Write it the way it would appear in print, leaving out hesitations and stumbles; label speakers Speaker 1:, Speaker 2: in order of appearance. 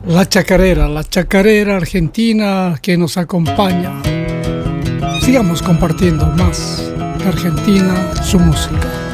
Speaker 1: La chacarera argentina que nos acompaña. Sigamos compartiendo más de Argentina, su música.